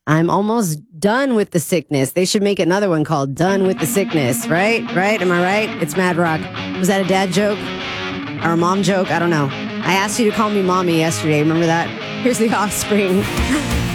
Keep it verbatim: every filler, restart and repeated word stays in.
I'm almost done with the sickness. They should make another one called Done with the Sickness, right? Right? Am I right? It's Mad Rock. Was that a dad joke? Or a mom joke? I don't know. I asked you to call me mommy yesterday. Remember that? Here's the Offspring.